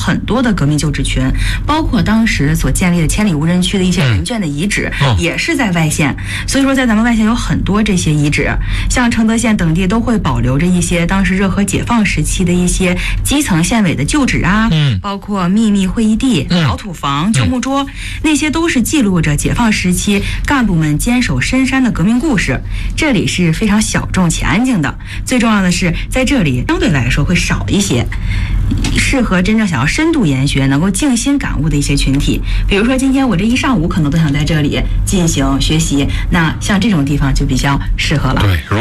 很多的革命旧址群，包括当时所建立的千里无人区的一些人卷的遗址，也是在外县。所以说，在咱们外县有很多这些遗址，像承德县等地都会保留着一些当时热河解放时期的一些基层县委的旧址啊，包括秘密会议地、老土房、旧木桌，那些都是记录着解放时期干部们坚守深山的革命故事。这里是非常小众且安静的，最重要的是在这里相对来说会少一些适合真正想要深度研学、能够静心感悟的一些群体。比如说今天我这一上午可能都想在这里进行学习，那像这种地方就比较适合了。 对。